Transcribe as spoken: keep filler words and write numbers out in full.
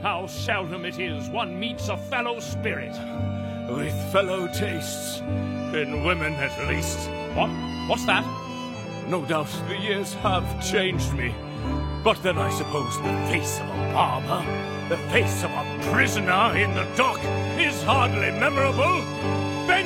How seldom it is one meets a fellow spirit. With fellow tastes. In women, at least. What? What's that? No doubt the years have changed me. But then I suppose the face of a barber, the face of a prisoner in the dock, is hardly memorable.